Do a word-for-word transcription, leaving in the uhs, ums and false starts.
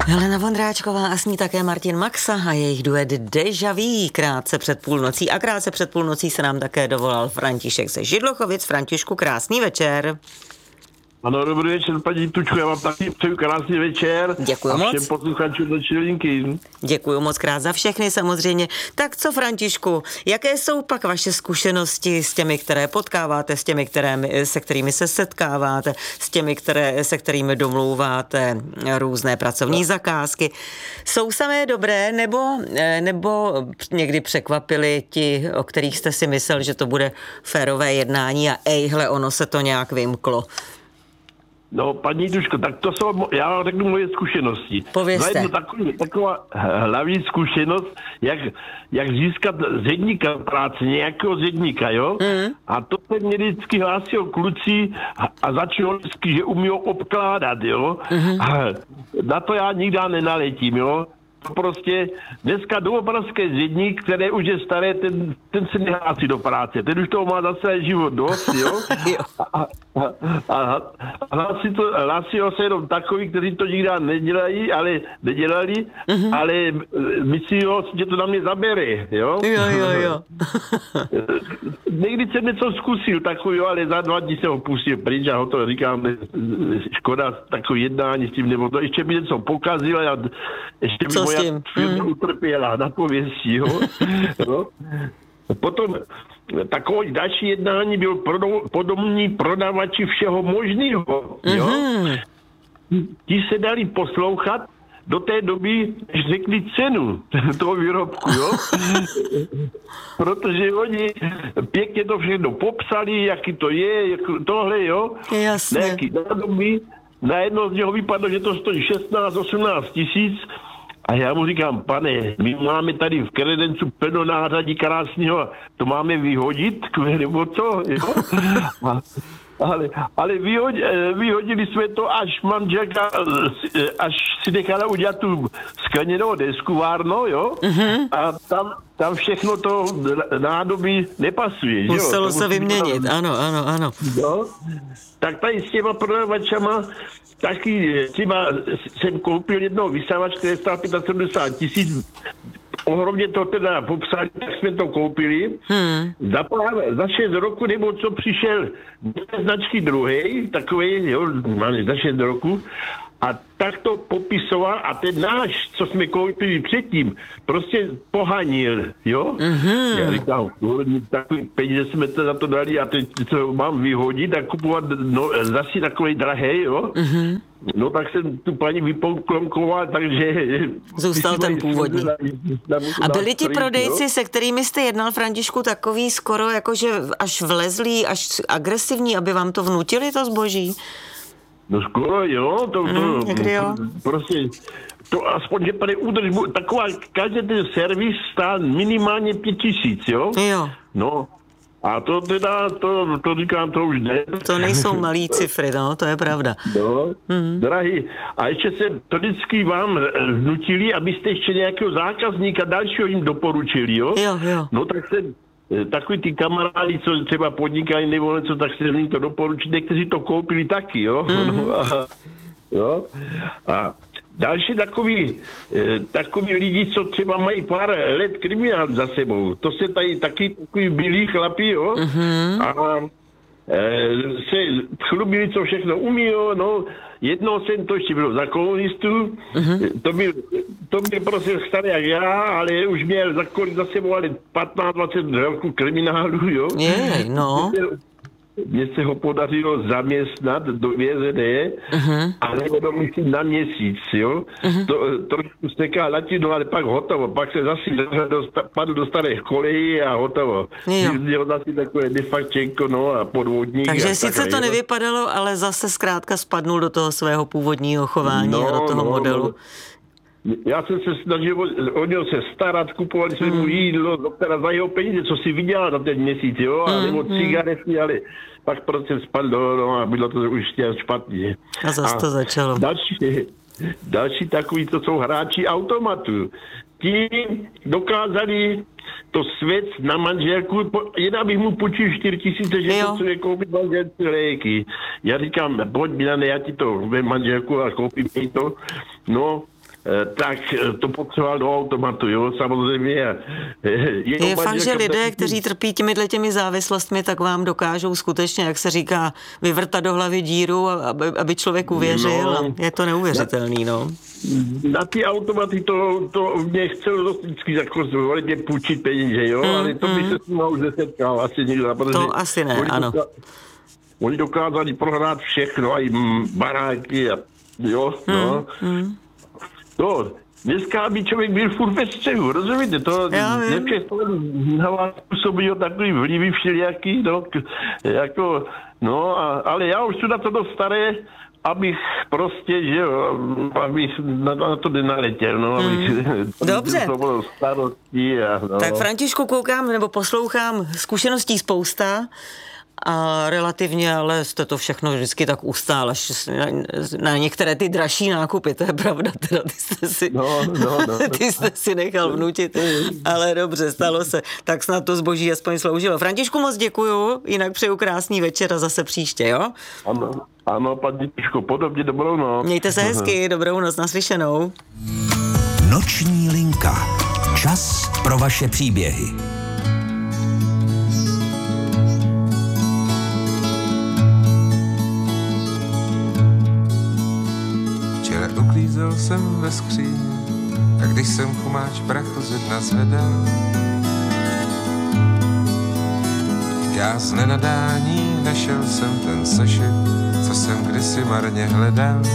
Helena Vondráčková a s ní také Martin Maxa a jejich duet Deja Vu krátce před půlnocí. A krátce před půlnocí se nám také dovolal František ze Židlochovic. Františku, krásný večer. Ano, dobrý večer, paní Tučko, já vám taky přeju krásný večer. Děkuju a moc. všem posluchačům do Čilinky. Děkuju moc krát za všechny samozřejmě. Tak co, Františku, jaké jsou pak vaše zkušenosti s těmi, které potkáváte, s těmi, které, se kterými se setkáváte, s těmi, které, se kterými domlouváte různé pracovní zakázky? Jsou samé dobré, nebo, nebo někdy překvapili ti, o kterých jste si myslel, že to bude férové jednání a ejhle, ono se to nějak vymklo? No, paní Tuško, tak to jsou, já vám řeknu moje zkušenosti. Povězte. Takový, taková hlavní zkušenost, jak, jak získat zedníka práce, nějakého zedníka, jo? Mm. A to se mě vždycky hlásil kluci a, a začalo vždycky, že umí obkládat, jo? Mm. A na to já nikdy nenaletím, jo? Prostě dneska doopravské zedník, který už je staré, ten, ten se nehlásí do práce. Ten už toho má za celý život dost, jo? A, a, a, a hlásí, to, hlásí se jenom takový, kteří to nikdy nedělají, ale nedělali, mm-hmm. ale myslí, jo, že to na mě zabere, jo? Jo, jo, jo. Někdy jsem něco zkusil takový, ale za dva dní se ho pustil pryč a ho to říkám, škoda takový jednání s tím, nebo to ještě mi něco pokazil a ještě mi moja firma mm. utrpěla na pověstí, jo. No. Potom takové další jednání byl podomní prodavači všeho možného, jo. Mm-hmm. Ti se dali poslouchat do té doby, než řekli cenu toho výrobku, jo. Protože oni pěkně to všechno popsali, jaký to je, jak tohle, jo. Jasně. Na jaký nádoby. Najednou z něho vypadlo, že to stojí šestnáct osmnáct tisíc. A já mu říkám, pane, my máme tady v kredencu plno nářadí krásného, to máme vyhodit, nebo co, jo? A, ale ale vyhodili, vyhodili jsme to, až manželka, až si nechala udělat tu skleněnou desku várno, jo? Mm-hmm. A tam, tam všechno to nádoby nepasuje, jo? Muselo se vyměnit, tam, ano, ano, ano. Jo? Tak tady s těma prodavačama taky třeba jsem koupil jednou vysavač, který stál sedmdesát pět tisíc. Ohromně to teda popsali, tak jsme to koupili. Hmm. Za, pár, za šest roku nebo co přišel značky druhý, takový, jo, máme za šest roku. A tak to popisoval a ten náš, co jsme koupili předtím, prostě pohanil, jo? Mm-hmm. Já říkám, takový peníze jsme to za to dali a teď to mám vyhodit a kupovat no, zase takový drahý, jo? Mm-hmm. No tak jsem tu paní vypoklonkoval, takže... Zůstal ten původní. A byli ti prodejci, jo? Se kterými jste jednal, Františku, takový skoro jakože až vlezlí, až agresivní, aby vám to vnutili, to zboží? No skoro jo, to, to, mm, to jo? prostě, to aspoň, že tady údržbu, taková, každý ten servis stál minimálně pět tisíc, jo? Jo. No, a to teda, to, to říkám, to už ne. To nejsou malý cifry, no, to je pravda. No, mm. drahý, a ještě se to vždycky vám vnutili, abyste ještě nějakého zákazníka dalšího jim doporučili, jo? Jo, jo. No tak se... Takový ty kamarádi, co třeba podnikají nebo něco, tak se jim to doporučí, někteří to koupili taky, jo. Mm-hmm. No a, jo? A další takový, takový lidi, co třeba mají pár let kriminál za sebou, to se tady taky takový bílí chlapi, jo. Mm-hmm. A e, se chlubili, co všechno umí, jo, no. Jednou jsem to ještě byl za komunistů, mm-hmm. to, byl, to byl prostě starý jak já, ale už měl za kolik za sebou, ale patnáct dvacet roků kriminálu, jo. Jej, no. Mně se ho podařilo zaměstnat do vězené, uh-huh. ale jenom myslím na měsíc, jo. Uh-huh. To, trošku steká latinu, ale pak hotovo. Pak se zase padl do starých kolejí a hotovo. Měl zase takové defakčenko, no a podvodník. Takže a sice takhle, to jo. Nevypadalo, ale zase zkrátka spadnul do toho svého původního chování no, a do toho no, modelu. No. Já jsem se snažil o něho se starat, kupovali jsme mu jídlo, doktora za jeho peníze, co si vydělal na ten měsíc, jo, a nebo mm, cigarety, ale pak prostě spadl, no, a bylo to už špatně. A zase to začalo. Další, další takový, to jsou hráči automatu. Ti dokázali to svět na manželku, jen abych mu půjčil čtyři tisíce, že to chce koupit manželce léky. Já říkám, pojď, Milane, já ti to ve manželku a koupím jí to. No, tak to potřeboval do automatu, jo, samozřejmě. Je fakt, že lidé, kteří trpí těmihle těmi závislostmi, tak vám dokážou skutečně, jak se říká, vyvrtat do hlavy díru, aby, aby člověk uvěřil. No, je to neuvěřitelný, no. Na ty automaty to, to mě chcelo dost vždycky jako mě půjčit peníze, jo, mm, ale to by mm. se s tím už nesetkal asi nikdo. To asi ne, oni ano. Doká, oni dokázali prohrát všechno, a i baráky a jo, mm, no. Mm. No, dneska by člověk byl furt ve střehu, rozumíte, to na vás působí takový vlivy všelijaký, no, jako, no, a, ale já už jsem na to dost staré, abych prostě, že jo, abych na, na to nenaletěl, no, abych, mm. Dobře. To bylo starostí a, no. Tak Františku, koukám, nebo poslouchám, zkušeností spousta, a relativně, ale jste to všechno vždycky tak ustál až na, na některé ty dražší nákupy, to je pravda, teda ty jste si, no, no, no. ty jste si nechal vnutit, ale dobře, stalo se, tak snad to zboží aspoň sloužilo. Františku, moc děkuju, jinak přeju krásný večer a zase příště, jo? Ano, ano, paní Tiško, podobně dobrou noc. Mějte se hezky, dobrou noc, naslyšenou. Noční linka, čas pro vaše příběhy. Uklízel jsem ve skříni a když jsem chumáč prachu ze dna zvedal, já z nenadání našel jsem ten sešit, co jsem kdysi marně hledal.